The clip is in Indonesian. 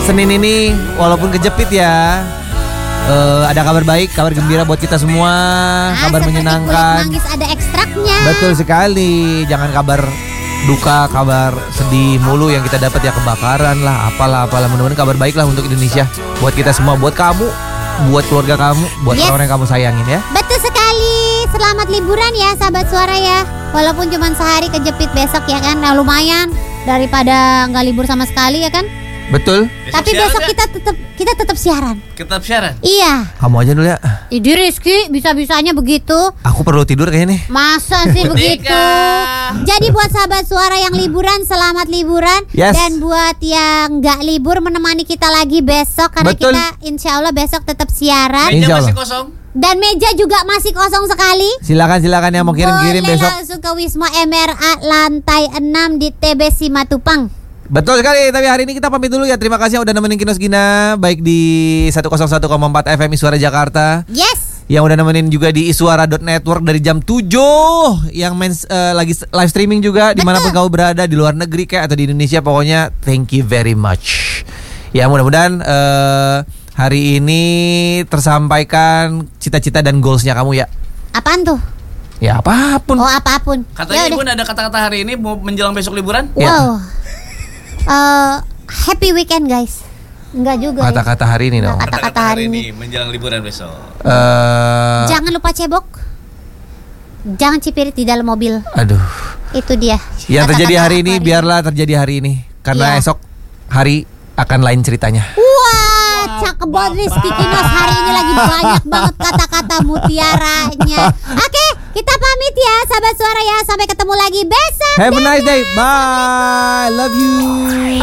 Senin ini walaupun kejepit ya, ada kabar baik, kabar gembira buat kita semua, kabar menyenangkan. Kulit manggis ada ekstraknya. Betul sekali. Jangan kabar duka, kabar sedih mulu yang kita dapat ya, kebakaran lah, apalah. Mudah-mudahan kabar baik lah untuk Indonesia, buat kita semua, buat kamu, buat keluarga kamu, buat orang yang kamu sayangin ya. Betul sekali. Selamat liburan ya sahabat suara ya. Walaupun cuma sehari kejepit besok ya kan, nah lumayan daripada nggak libur sama sekali ya kan. Betul. Tapi besok kita tetap siaran. Tetap siaran? Iya. Kamu aja dulu ya. Idi Rizky bisa-bisanya begitu. Aku perlu tidur kayaknya nih. Masa sih begitu? Jadi buat sahabat suara yang liburan, selamat liburan. Yes. Dan buat yang nggak libur menemani kita lagi besok, karena Betul. kita insya Allah besok tetap siaran. Meja Insya masih Allah. kosong. Dan meja juga masih kosong sekali. Silakan yang mau kirim-kirim Boleh besok. langsung ke Wisma MRA lantai 6 di TB Simatupang. Betul sekali, tapi hari ini kita pamit dulu ya. Terima kasih yang udah nemenin Kinos Gina, baik di 101,4 FM Isuara Jakarta. Yes. Yang udah nemenin juga di isuara.network dari jam 7. Yang lagi live streaming juga dimanapun kamu berada, di luar negeri kayak atau di Indonesia. Pokoknya thank you very much. Ya mudah-mudahan hari ini tersampaikan cita-cita dan goalsnya kamu ya. Apaan tuh? Ya apapun. Oh apapun. Katanya Ya Ibu udah. ada kata-kata hari ini mau menjelang besok liburan? Wow. Happy weekend guys. Enggak juga. Kata-kata hari ini dong. Kata-kata hari ini. menjelang liburan besok. Jangan lupa cebok. Jangan cipirit di dalam mobil. Aduh. Itu dia. Yang terjadi Kata-kata hari ini apa biarlah terjadi hari ini, karena Iya. esok hari akan lain ceritanya. Wah, cakep banget Rizky Kinos. Hari ini lagi banyak banget kata-kata mutiaranya. Oke, kita pamit ya sahabat suara ya. Sampai ketemu lagi besok. Have a nice day. Bye. Love you.